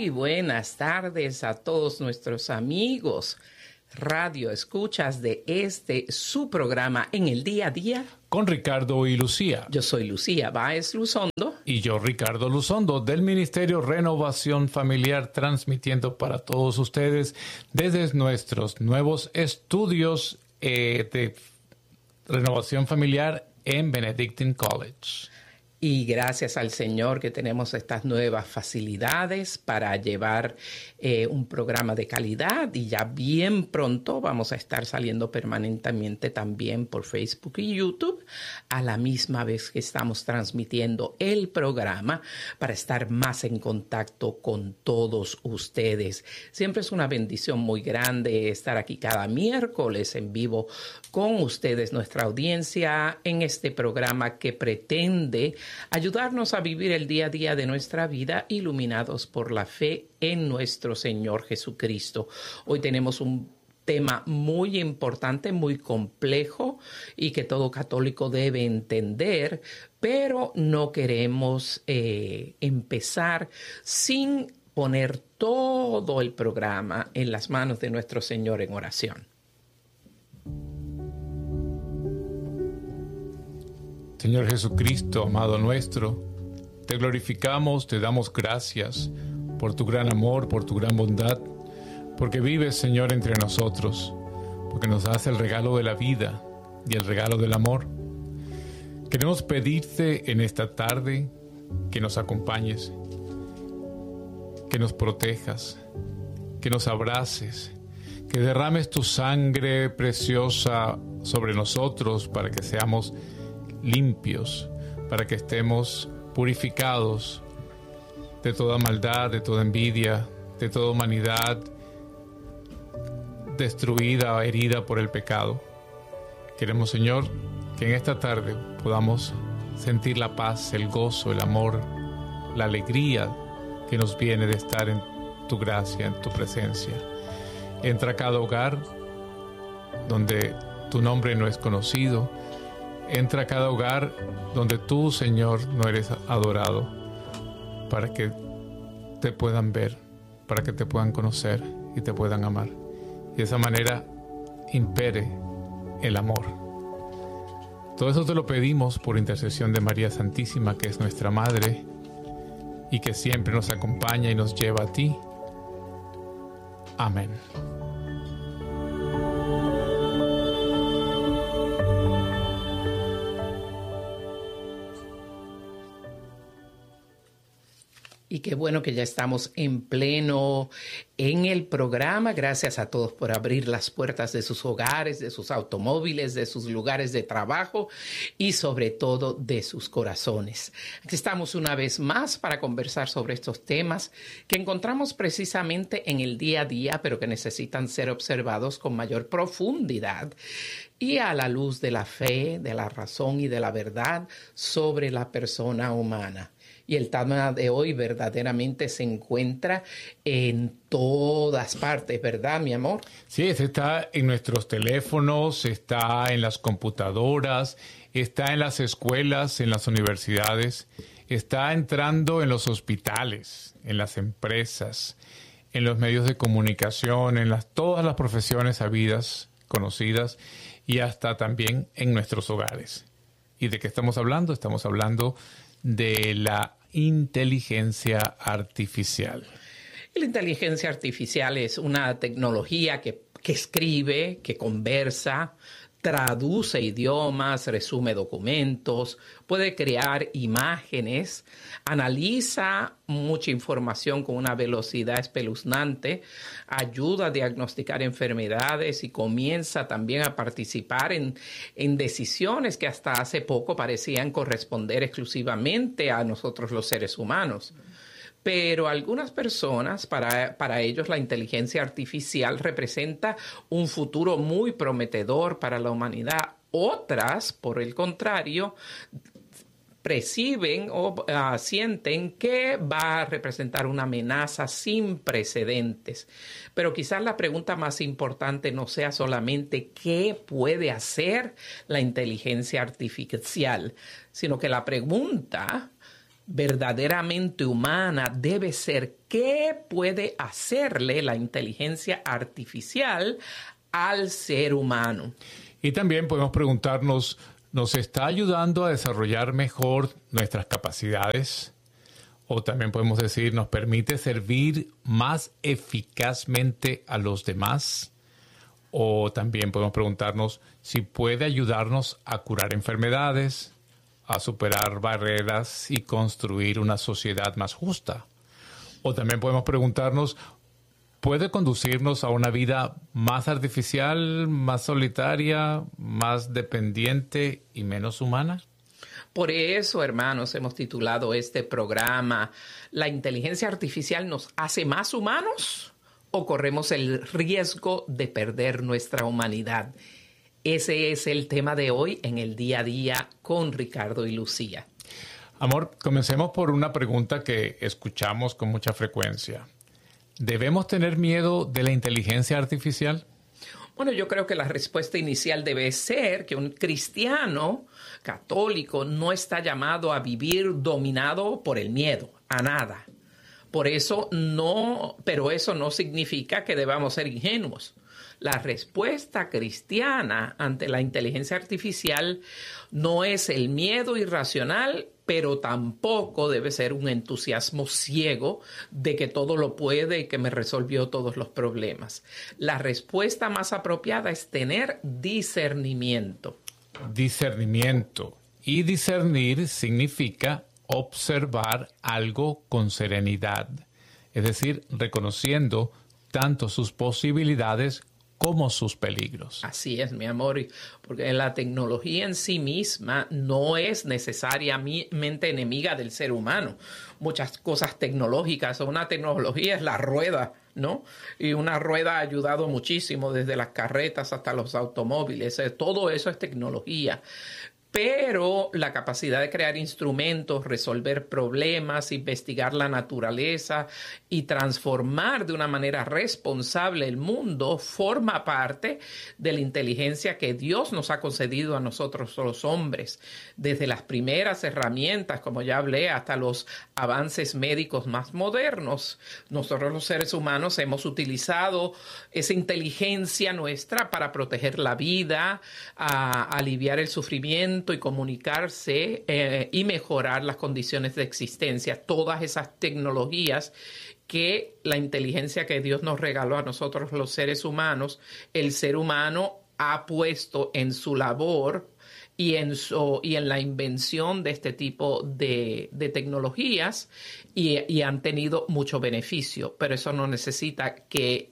Muy buenas tardes a todos nuestros amigos radio escuchas de su programa En el Día a Día. Con Ricardo y Lucía. Yo soy Lucía Báez Luzondo. Y yo, Ricardo Luzondo, del Ministerio Renovación Familiar, transmitiendo para todos ustedes desde nuestros nuevos estudios de Renovación Familiar en Benedictine College. Y gracias al Señor que tenemos estas nuevas facilidades para llevar un programa de calidad, y ya bien pronto vamos a estar saliendo permanentemente también por Facebook y YouTube a la misma vez que estamos transmitiendo el programa para estar más en contacto con todos ustedes. Siempre es una bendición muy grande estar aquí cada miércoles en vivo con ustedes, nuestra audiencia, en este programa que pretende ayudarnos a vivir el día a día de nuestra vida iluminados por la fe en nuestro Señor Jesucristo. Hoy tenemos un tema muy importante, muy complejo y que todo católico debe entender, pero no queremos empezar sin poner todo el programa en las manos de nuestro Señor en oración. Señor Jesucristo, amado nuestro, te glorificamos, te damos gracias por tu gran amor, por tu gran bondad, porque vives, Señor, entre nosotros, porque nos das el regalo de la vida y el regalo del amor. Queremos pedirte en esta tarde que nos acompañes, que nos protejas, que nos abraces, que derrames tu sangre preciosa sobre nosotros para que seamos limpios, para que estemos purificados de toda maldad, de toda envidia, de toda humanidad destruida, herida por el pecado. Queremos, Señor, que en esta tarde podamos sentir la paz, el gozo, el amor, la alegría que nos viene de estar en tu gracia, en tu presencia. Entra a cada hogar donde tu nombre no es conocido. Entra a cada hogar donde tú, Señor, no eres adorado, para que te puedan ver, para que te puedan conocer y te puedan amar. Y de esa manera impere el amor. Todo eso te lo pedimos por intercesión de María Santísima, que es nuestra Madre y que siempre nos acompaña y nos lleva a ti. Amén. Y qué bueno que ya estamos en pleno en el programa. Gracias a todos por abrir las puertas de sus hogares, de sus automóviles, de sus lugares de trabajo y sobre todo de sus corazones. Aquí estamos una vez más para conversar sobre estos temas que encontramos precisamente en el día a día, pero que necesitan ser observados con mayor profundidad y a la luz de la fe, de la razón y de la verdad sobre la persona humana. Y el tema de hoy verdaderamente se encuentra en todas partes, ¿verdad, mi amor? Sí, está en nuestros teléfonos, está en las computadoras, está en las escuelas, en las universidades, está entrando en los hospitales, en las empresas, en los medios de comunicación, en todas las profesiones habidas, conocidas, y hasta también en nuestros hogares. ¿Y de qué estamos hablando? Estamos hablando de la inteligencia artificial. La inteligencia artificial es una tecnología que escribe, que conversa, traduce idiomas, resume documentos, puede crear imágenes, analiza mucha información con una velocidad espeluznante, ayuda a diagnosticar enfermedades y comienza también a participar en decisiones que hasta hace poco parecían corresponder exclusivamente a nosotros los seres humanos. Pero algunas personas, para ellos la inteligencia artificial representa un futuro muy prometedor para la humanidad. Otras, por el contrario, perciben o sienten que va a representar una amenaza sin precedentes. Pero quizás la pregunta más importante no sea solamente qué puede hacer la inteligencia artificial, sino que la pregunta verdaderamente humana debe ser qué puede hacerle la inteligencia artificial al ser humano. Y también podemos preguntarnos, ¿nos está ayudando a desarrollar mejor nuestras capacidades? O también podemos decir, ¿nos permite servir más eficazmente a los demás? O también podemos preguntarnos si puede ayudarnos a curar enfermedades, a superar barreras y construir una sociedad más justa. O también podemos preguntarnos, ¿puede conducirnos a una vida más artificial, más solitaria, más dependiente y menos humana? Por eso, hermanos, hemos titulado este programa ¿La inteligencia artificial nos hace más humanos o corremos el riesgo de perder nuestra humanidad? Ese es el tema de hoy en el Día a Día con Ricardo y Lucía. Amor, comencemos por una pregunta que escuchamos con mucha frecuencia. ¿Debemos tener miedo de la inteligencia artificial? Bueno, yo creo que la respuesta inicial debe ser que un cristiano católico no está llamado a vivir dominado por el miedo, a nada. Pero eso no significa que debamos ser ingenuos. La respuesta cristiana ante la inteligencia artificial no es el miedo irracional, pero tampoco debe ser un entusiasmo ciego de que todo lo puede y que me resolvió todos los problemas. La respuesta más apropiada es tener discernimiento. Discernimiento. Y discernir significa observar algo con serenidad, es decir, reconociendo tanto sus posibilidades como sus peligros. Así es, mi amor, porque la tecnología en sí misma no es necesariamente enemiga del ser humano. Muchas cosas tecnológicas, una tecnología es la rueda, ¿no? Y una rueda ha ayudado muchísimo desde las carretas hasta los automóviles. Todo eso es tecnología. Pero la capacidad de crear instrumentos, resolver problemas, investigar la naturaleza y transformar de una manera responsable el mundo forma parte de la inteligencia que Dios nos ha concedido a nosotros los hombres. Desde las primeras herramientas, como ya hablé, hasta los avances médicos más modernos, nosotros los seres humanos hemos utilizado esa inteligencia nuestra para proteger la vida, aliviar el sufrimiento y comunicarse y mejorar las condiciones de existencia. Todas esas tecnologías que la inteligencia que Dios nos regaló a nosotros los seres humanos, el ser humano ha puesto en su labor y en la invención de este tipo de tecnologías y han tenido mucho beneficio, pero eso no necesita que...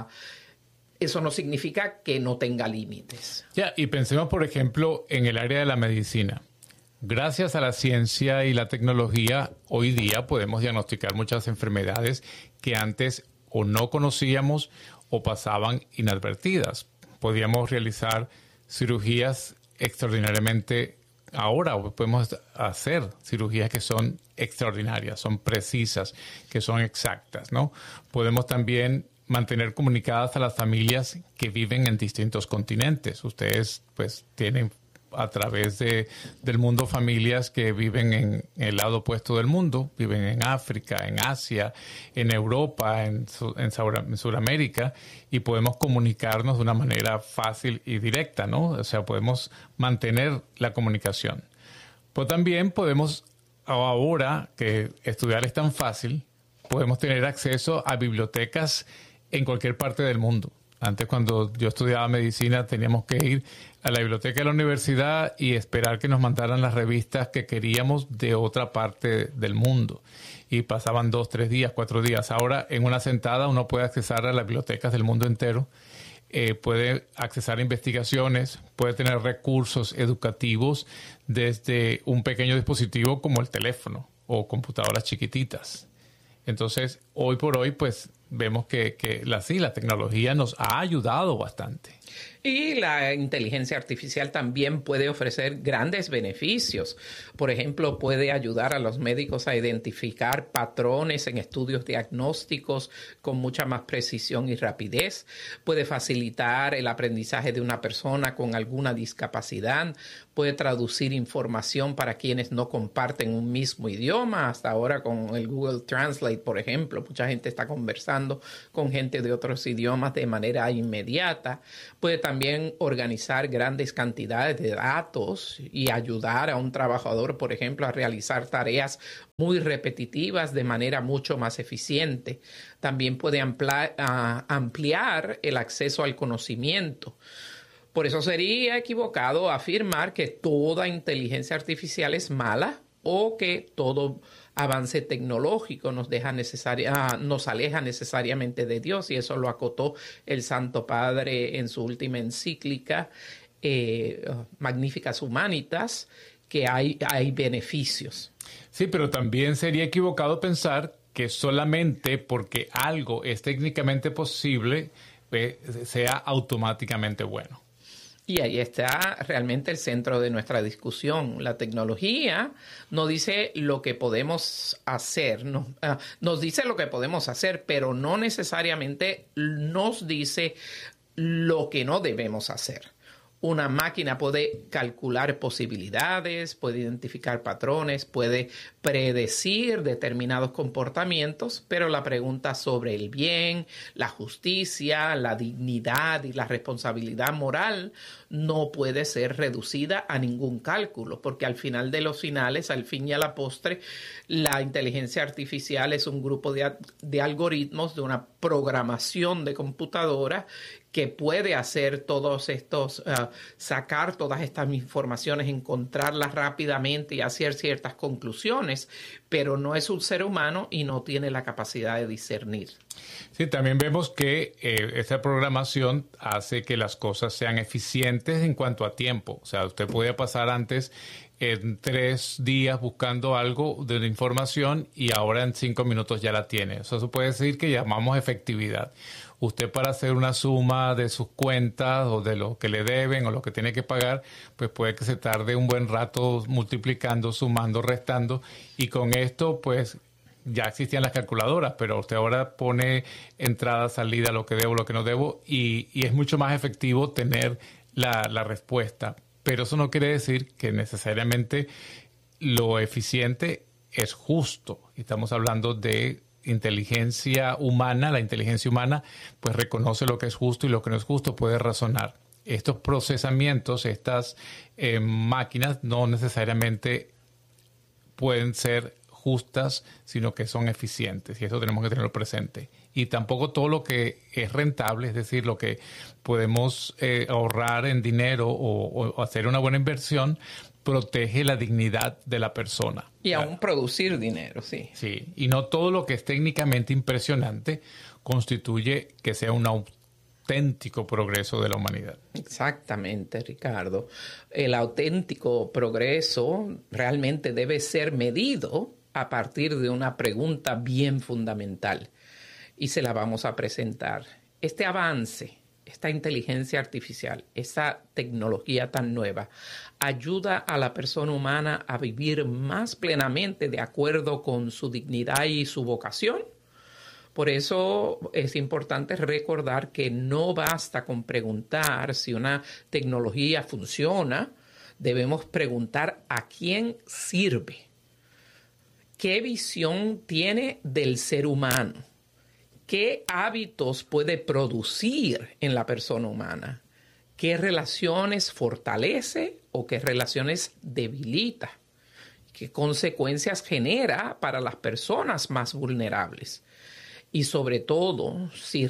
Eso no significa que no tenga límites. Y pensemos, por ejemplo, en el área de la medicina. Gracias a la ciencia y la tecnología, hoy día podemos diagnosticar muchas enfermedades que antes o no conocíamos o pasaban inadvertidas. Podíamos realizar cirugías extraordinariamente. Ahora podemos hacer cirugías que son extraordinarias, son precisas, que son exactas, ¿no? Podemos también mantener comunicadas a las familias que viven en distintos continentes. Ustedes pues tienen a través del mundo familias que viven en el lado opuesto del mundo, viven en África, en Asia, en Europa, en Sudamérica, y podemos comunicarnos de una manera fácil y directa, ¿no? O sea, podemos mantener la comunicación. Pero también podemos, ahora que estudiar es tan fácil, podemos tener acceso a bibliotecas en cualquier parte del mundo. Antes, cuando yo estudiaba medicina, teníamos que ir a la biblioteca de la universidad y esperar que nos mandaran las revistas que queríamos de otra parte del mundo. Y pasaban 2, 3 días, 4 días. Ahora, en una sentada, uno puede accesar a las bibliotecas del mundo entero, puede accesar a investigaciones, puede tener recursos educativos desde un pequeño dispositivo como el teléfono o computadoras chiquititas. Entonces, hoy por hoy, pues, vemos que la tecnología nos ha ayudado bastante. Y la inteligencia artificial también puede ofrecer grandes beneficios. Por ejemplo, puede ayudar a los médicos a identificar patrones en estudios diagnósticos con mucha más precisión y rapidez. Puede facilitar el aprendizaje de una persona con alguna discapacidad. Puede traducir información para quienes no comparten un mismo idioma. Hasta ahora con el Google Translate, por ejemplo, mucha gente está conversando con gente de otros idiomas de manera inmediata. Puede también organizar grandes cantidades de datos y ayudar a un trabajador, por ejemplo, a realizar tareas muy repetitivas de manera mucho más eficiente. También puede ampliar el acceso al conocimiento. Por eso sería equivocado afirmar que toda inteligencia artificial es mala o que todo avance tecnológico nos aleja necesariamente de Dios, y eso lo acotó el Santo Padre en su última encíclica, Magnificas Humanitas, que hay beneficios. Sí, pero también sería equivocado pensar que solamente porque algo es técnicamente posible, sea automáticamente bueno. Y ahí está realmente el centro de nuestra discusión. La tecnología nos dice lo que podemos hacer, nos dice lo que podemos hacer, pero no necesariamente nos dice lo que no debemos hacer. Una máquina puede calcular posibilidades, puede identificar patrones, puede predecir determinados comportamientos, pero la pregunta sobre el bien, la justicia, la dignidad y la responsabilidad moral no puede ser reducida a ningún cálculo, porque al final de los finales, al fin y a la postre, la inteligencia artificial es un grupo de algoritmos, de una programación de computadora que puede hacer todos estos, sacar todas estas informaciones, encontrarlas rápidamente y hacer ciertas conclusiones, pero no es un ser humano y no tiene la capacidad de discernir. Sí, también vemos que esta programación hace que las cosas sean eficientes en cuanto a tiempo. O sea, usted podía pasar antes en 3 días buscando algo de la información y ahora en 5 minutos ya la tiene. Eso puede decir que llamamos efectividad. Usted, para hacer una suma de sus cuentas o de lo que le deben o lo que tiene que pagar, pues puede que se tarde un buen rato multiplicando, sumando, restando, y con esto pues ya existían las calculadoras, pero usted ahora pone entrada, salida, lo que debo, lo que no debo, y es mucho más efectivo tener la respuesta. Pero eso no quiere decir que necesariamente lo eficiente es justo. Estamos hablando de inteligencia humana. La inteligencia humana pues reconoce lo que es justo y lo que no es justo, puede razonar. Estos procesamientos, estas máquinas no necesariamente pueden ser justas, sino que son eficientes, y eso tenemos que tenerlo presente. Y tampoco todo lo que es rentable, es decir, lo que podemos ahorrar en dinero o hacer una buena inversión, protege la dignidad de la persona. Y aún producir dinero, sí. Sí, y no todo lo que es técnicamente impresionante constituye que sea un auténtico progreso de la humanidad. Exactamente, Ricardo. El auténtico progreso realmente debe ser medido a partir de una pregunta bien fundamental, y se la vamos a presentar. Este avance, esta inteligencia artificial, esa tecnología tan nueva, ayuda a la persona humana a vivir más plenamente de acuerdo con su dignidad y su vocación. Por eso es importante recordar que no basta con preguntar si una tecnología funciona, debemos preguntar a quién sirve, qué visión tiene del ser humano, qué hábitos puede producir en la persona humana, qué relaciones fortalece o qué relaciones debilita, qué consecuencias genera para las personas más vulnerables. Y sobre todo, si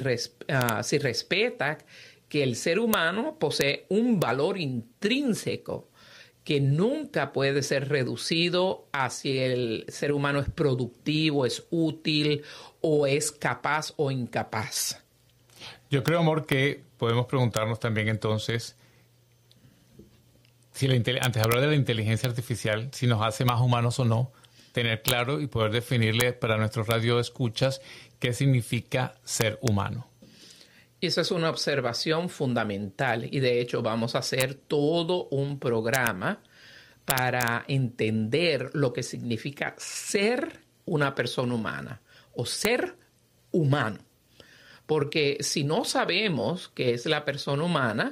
respeta que el ser humano posee un valor intrínseco que nunca puede ser reducido a si el ser humano es productivo, es útil o es capaz o incapaz. Yo creo, amor, que podemos preguntarnos también entonces, si antes de hablar de la inteligencia artificial, si nos hace más humanos o no, tener claro y poder definirle para nuestros radioescuchas qué significa ser humano. Y esa es una observación fundamental. Y de hecho vamos a hacer todo un programa para entender lo que significa ser una persona humana o ser humano. Porque si no sabemos qué es la persona humana,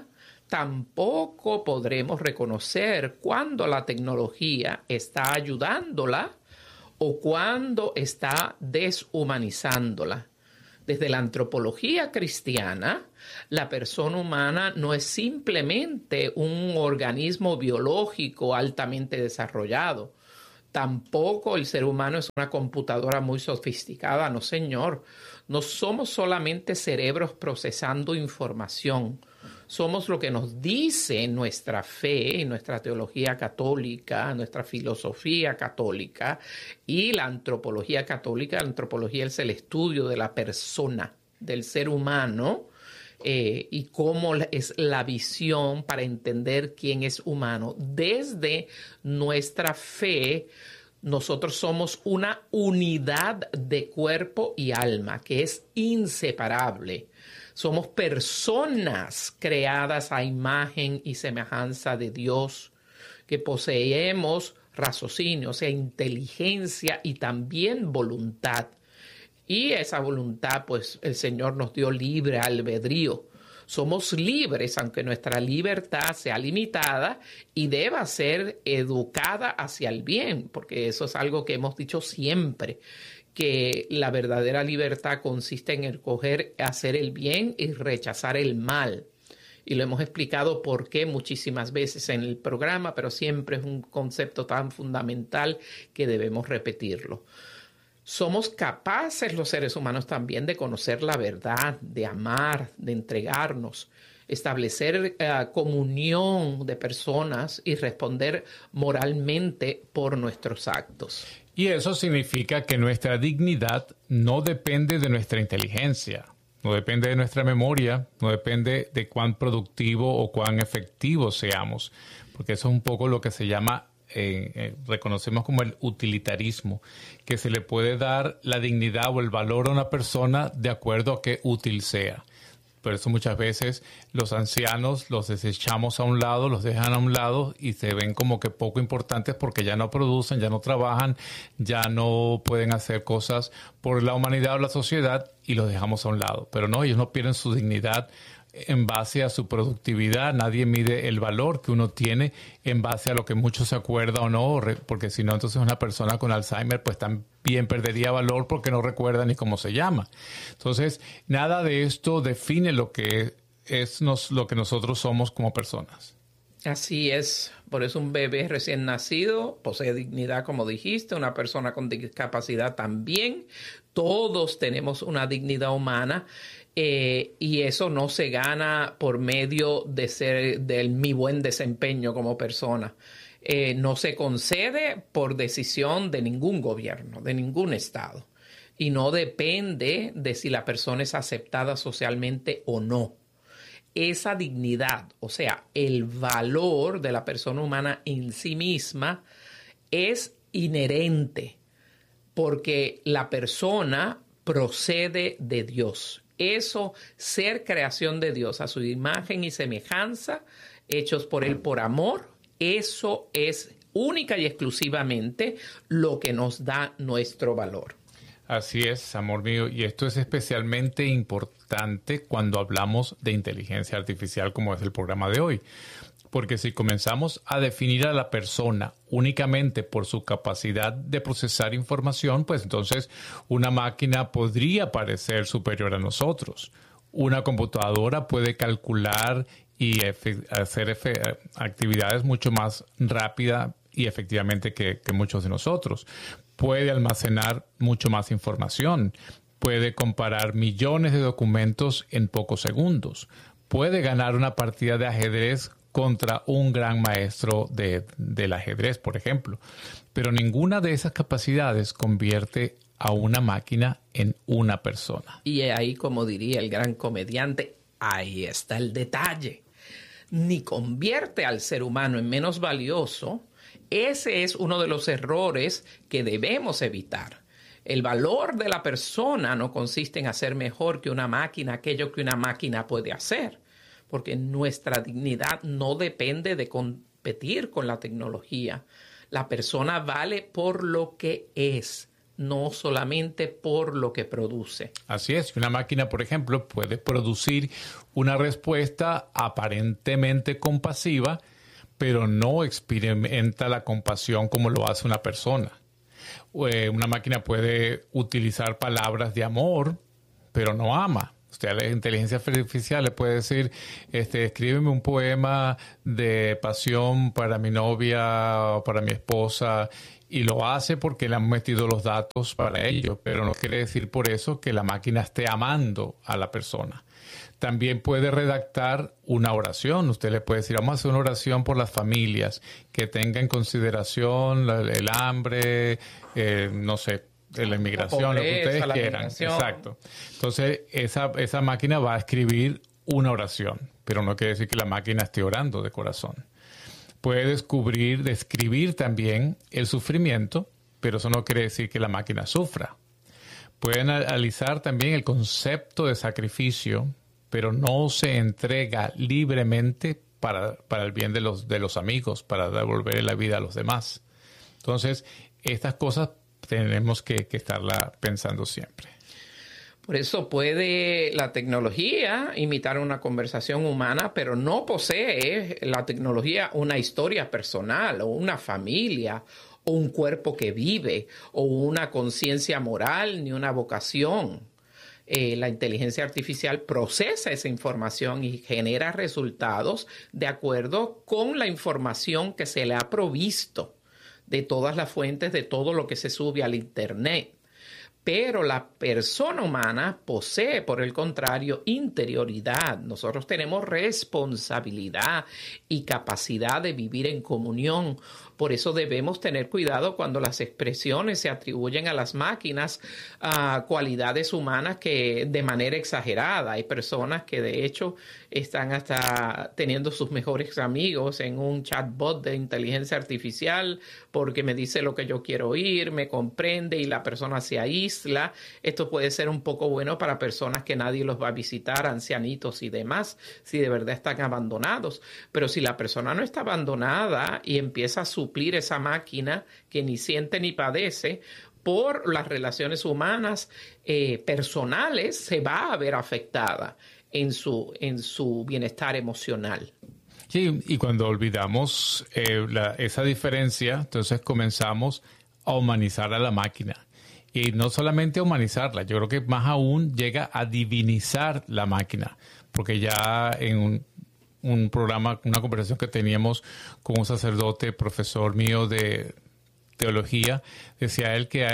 tampoco podremos reconocer cuándo la tecnología está ayudándola o cuándo está deshumanizándola. Desde la antropología cristiana, la persona humana no es simplemente un organismo biológico altamente desarrollado. Tampoco el ser humano es una computadora muy sofisticada, no señor. No somos solamente cerebros procesando información. Somos lo que nos dice nuestra fe, nuestra teología católica, nuestra filosofía católica y la antropología católica. La antropología es el estudio de la persona, del ser humano, y cómo es la visión para entender quién es humano. Desde nuestra fe, nosotros somos una unidad de cuerpo y alma que es inseparable. Somos personas creadas a imagen y semejanza de Dios, que poseemos raciocinio, o sea, inteligencia y también voluntad. Y esa voluntad, pues, el Señor nos dio libre albedrío. Somos libres, aunque nuestra libertad sea limitada y deba ser educada hacia el bien, porque eso es algo que hemos dicho siempre, que la verdadera libertad consiste en escoger hacer el bien y rechazar el mal. Y lo hemos explicado por qué muchísimas veces en el programa, pero siempre es un concepto tan fundamental que debemos repetirlo. Somos capaces los seres humanos también de conocer la verdad, de amar, de entregarnos, establecer comunión de personas y responder moralmente por nuestros actos. Y eso significa que nuestra dignidad no depende de nuestra inteligencia, no depende de nuestra memoria, no depende de cuán productivo o cuán efectivo seamos, porque eso es un poco lo que se llama reconocemos como el utilitarismo, que se le puede dar la dignidad o el valor a una persona de acuerdo a qué útil sea. Por eso muchas veces los ancianos los desechamos a un lado, los dejan a un lado y se ven como que poco importantes porque ya no producen, ya no trabajan, ya no pueden hacer cosas por la humanidad o la sociedad y los dejamos a un lado. Pero no, ellos no pierden su dignidad en base a su productividad. Nadie mide el valor que uno tiene en base a lo que mucho se acuerda o no, porque si no, entonces una persona con Alzheimer pues también perdería valor porque no recuerda ni cómo se llama. Entonces, nada de esto define lo que lo que nosotros somos como personas. Así es. Por eso un bebé recién nacido posee dignidad, como dijiste, una persona con discapacidad también. Todos tenemos una dignidad humana. Y eso no se gana por medio de mi buen desempeño como persona. No se concede por decisión de ningún gobierno, de ningún estado. Y no depende de si la persona es aceptada socialmente o no. Esa dignidad, o sea, el valor de la persona humana en sí misma es inherente porque la persona procede de Dios. Eso, ser creación de Dios a su imagen y semejanza, hechos por Él por amor, eso es única y exclusivamente lo que nos da nuestro valor. Así es, amor mío, y esto es especialmente importante cuando hablamos de inteligencia artificial, como es el programa de hoy. Porque si comenzamos a definir a la persona únicamente por su capacidad de procesar información, pues entonces una máquina podría parecer superior a nosotros. Una computadora puede calcular y hacer actividades mucho más rápida y efectivamente que muchos de nosotros. Puede almacenar mucho más información. Puede comparar millones de documentos en pocos segundos. Puede ganar una partida de ajedrez contra un gran maestro del ajedrez, por ejemplo. Pero ninguna de esas capacidades convierte a una máquina en una persona. Y ahí, como diría el gran comediante, ahí está el detalle. Ni convierte al ser humano en menos valioso. Ese es uno de los errores que debemos evitar. El valor de la persona no consiste en hacer mejor que una máquina aquello que una máquina puede hacer, porque nuestra dignidad no depende de competir con la tecnología. La persona vale por lo que es, no solamente por lo que produce. Así es. Una máquina, por ejemplo, puede producir una respuesta aparentemente compasiva, pero no experimenta la compasión como lo hace una persona. Una máquina puede utilizar palabras de amor, pero no ama. Usted a la inteligencia artificial le puede decir, escríbeme un poema de pasión para mi novia o para mi esposa, y lo hace porque le han metido los datos para ello, pero no quiere decir por eso que la máquina esté amando a la persona. También puede redactar una oración. Usted le puede decir, vamos a hacer una oración por las familias que tenga en consideración el hambre, no sé, la inmigración, la pobreza, lo que ustedes quieran. Exacto. Entonces, esa máquina va a escribir una oración, pero no quiere decir que la máquina esté orando de corazón. Puede describir también el sufrimiento, pero eso no quiere decir que la máquina sufra. Puede analizar también el concepto de sacrificio, pero no se entrega libremente para el bien de los amigos, para devolver la vida a los demás. Entonces, estas cosas tenemos que estarla pensando siempre. Por eso puede la tecnología imitar una conversación humana, pero no posee la tecnología una historia personal o una familia o un cuerpo que vive o una conciencia moral ni una vocación. La inteligencia artificial procesa esa información y genera resultados de acuerdo con la información que se le ha provisto de todas las fuentes, de todo lo que se sube al Internet. Pero la persona humana posee, por el contrario, interioridad. Nosotros tenemos responsabilidad y capacidad de vivir en comunión. Por eso debemos tener cuidado cuando las expresiones se atribuyen a las máquinas a cualidades humanas que de manera exagerada. Hay personas que de hecho están hasta teniendo sus mejores amigos en un chatbot de inteligencia artificial porque me dice lo que yo quiero oír, me comprende y la persona se aísla. Esto puede ser un poco bueno para personas que nadie los va a visitar, ancianitos y demás, si de verdad están abandonados. Pero si la persona no está abandonada y empieza a suplir esa máquina que ni siente ni padece, por las relaciones humanas personales se va a ver afectada en su bienestar emocional. Sí, y cuando olvidamos esa diferencia, entonces comenzamos a humanizar a la máquina. Y no solamente a humanizarla, yo creo que más aún llega a divinizar la máquina, porque ya en un programa, una conversación que teníamos con un sacerdote, profesor mío de teología, decía él que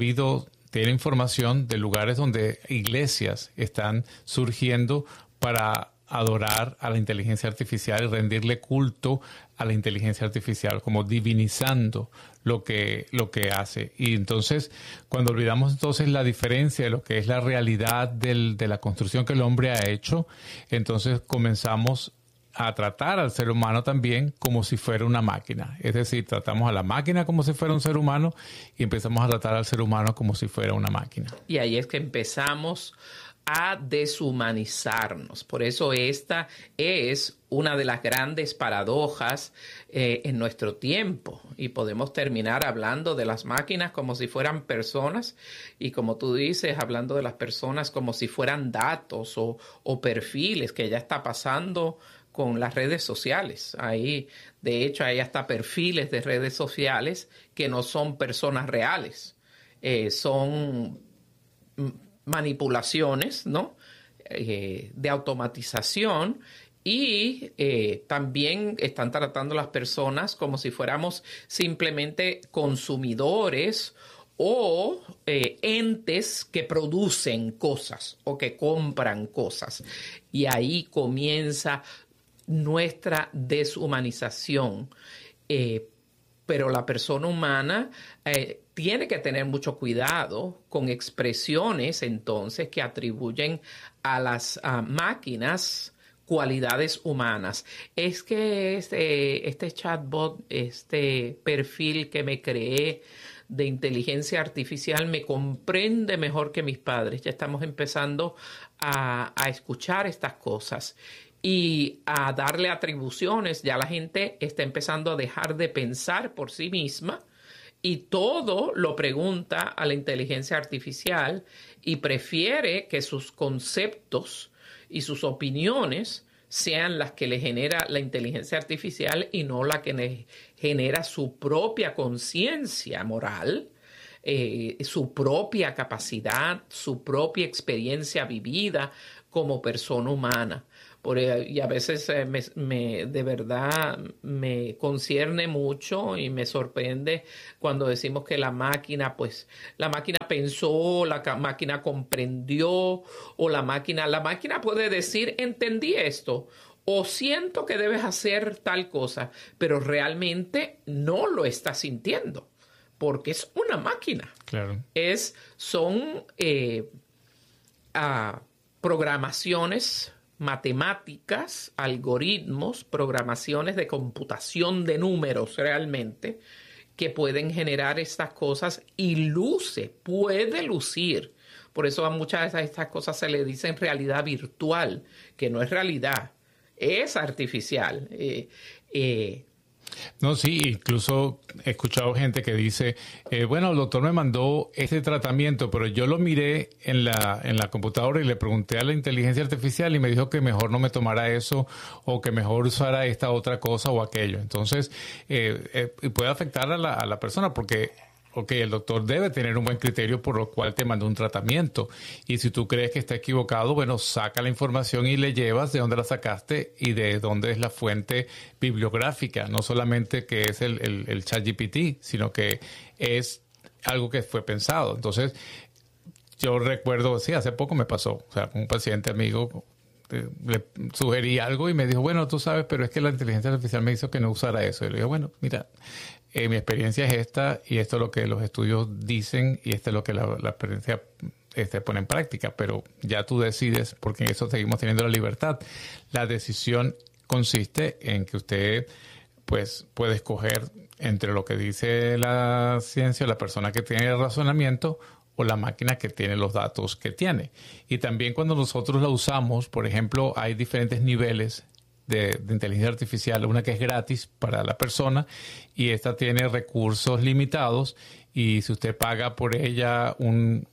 tiene información de lugares donde iglesias están surgiendo para adorar a la inteligencia artificial y rendirle culto a la inteligencia artificial, como divinizando lo que hace. Y entonces, cuando olvidamos entonces la diferencia de lo que es la realidad de la construcción que el hombre ha hecho, entonces comenzamos a tratar al ser humano también como si fuera una máquina. Es decir, tratamos a la máquina como si fuera un ser humano y empezamos a tratar al ser humano como si fuera una máquina. Y ahí es que empezamos a deshumanizarnos. Por eso esta es una de las grandes paradojas en nuestro tiempo. Y podemos terminar hablando de las máquinas como si fueran personas y, como tú dices, hablando de las personas como si fueran datos o perfiles, que ya está pasando con las redes sociales. Ahí, de hecho, hay hasta perfiles de redes sociales que no son personas reales. Son manipulaciones, ¿no? De automatización, y también están tratando a las personas como si fuéramos simplemente consumidores o entes que producen cosas o que compran cosas. Y ahí comienza nuestra deshumanización. Pero la persona humana tiene que tener mucho cuidado con expresiones entonces que atribuyen a las máquinas cualidades humanas. Es que este chatbot, este perfil que me creé de inteligencia artificial me comprende mejor que mis padres. Ya estamos empezando a escuchar estas cosas y a darle atribuciones. Ya la gente está empezando a dejar de pensar por sí misma y todo lo pregunta a la inteligencia artificial y prefiere que sus conceptos y sus opiniones sean las que le genera la inteligencia artificial y no la que le genera su propia conciencia moral, su propia capacidad, su propia experiencia vivida como persona humana. Y a veces de verdad me concierne mucho y me sorprende cuando decimos que la máquina pensó, la máquina comprendió, o la máquina puede decir, entendí esto, o siento que debes hacer tal cosa, pero realmente no lo está sintiendo, porque es una máquina. Claro. Son programaciones matemáticas, algoritmos, programaciones de computación de números realmente, que pueden generar estas cosas y puede lucir. Por eso a muchas de estas cosas se le dice realidad virtual, que no es realidad, es artificial. No, sí, incluso he escuchado gente que dice, bueno, el doctor me mandó este tratamiento, pero yo lo miré en la computadora y le pregunté a la inteligencia artificial y me dijo que mejor no me tomara eso o que mejor usara esta otra cosa o aquello. Entonces, puede afectar a la persona porque el doctor debe tener un buen criterio por lo cual te mandó un tratamiento. Y si tú crees que está equivocado, bueno, saca la información y le llevas de dónde la sacaste y de dónde es la fuente bibliográfica. No solamente que es el ChatGPT, sino que es algo que fue pensado. Entonces, yo recuerdo, sí, hace poco me pasó. O sea, un paciente amigo le sugerí algo y me dijo, bueno, tú sabes, pero es que la inteligencia artificial me hizo que no usara eso. Y le digo, bueno, mira, mi experiencia es esta y esto es lo que los estudios dicen y esto es lo que la experiencia pone en práctica, pero ya tú decides, porque en eso seguimos teniendo la libertad. La decisión consiste en que usted pues puede escoger entre lo que dice la ciencia, la persona que tiene el razonamiento o la máquina que tiene los datos que tiene. Y también cuando nosotros la usamos, por ejemplo, hay diferentes niveles de inteligencia artificial, una que es gratis para la persona y esta tiene recursos limitados y si usted paga por ella un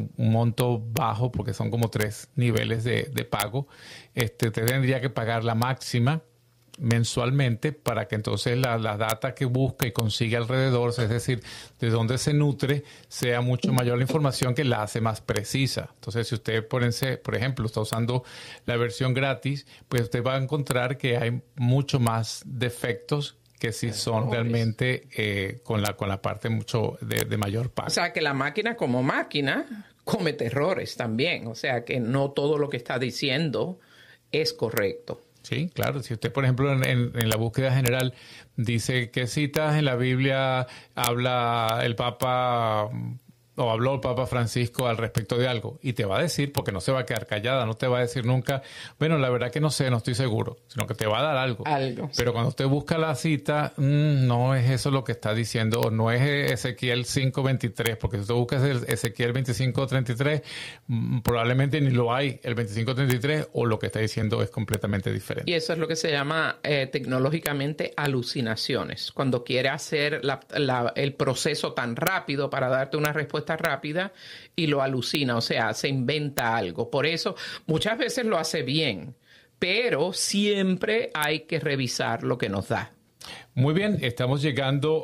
monto bajo, porque son como 3 niveles de pago, usted tendría que pagar la máxima mensualmente para que entonces la data que busca y consigue alrededor, es decir, de dónde se nutre, sea mucho mayor la información que la hace más precisa. Entonces, si usted, por ejemplo, está usando la versión gratis, pues usted va a encontrar que hay mucho más defectos que si son realmente con la parte mucho de mayor pago. O sea, que la máquina como máquina comete errores también. O sea, que no todo lo que está diciendo es correcto. Sí, claro. Si usted, por ejemplo, en la búsqueda general dice qué citas en la Biblia habla el Papa o habló el Papa Francisco al respecto de algo, y te va a decir, porque no se va a quedar callada, no te va a decir nunca, bueno, la verdad que no sé, no estoy seguro, sino que te va a dar algo. Pero cuando usted busca la cita, no es eso lo que está diciendo, o no es Ezequiel 5:23, porque si usted busca Ezequiel 25:33, probablemente ni lo hay, el 25:33, o lo que está diciendo es completamente diferente. Y eso es lo que se llama tecnológicamente alucinaciones, cuando quiere hacer el proceso tan rápido para darte una respuesta rápida y lo alucina, o sea, se inventa algo. Por eso muchas veces lo hace bien, pero siempre hay que revisar lo que nos da. Muy bien, estamos llegando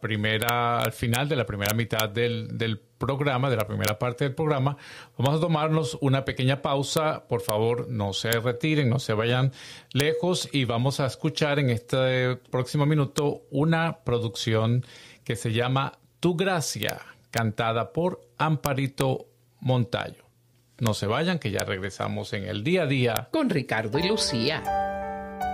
al final de la primera mitad del programa, de la primera parte del programa. Vamos a tomarnos una pequeña pausa. Por favor, no se retiren, no se vayan lejos y vamos a escuchar en este próximo minuto una producción que se llama Tu Gracia, cantada por Amparito Montallo. No se vayan, que ya regresamos en el día a día con Ricardo y Lucía.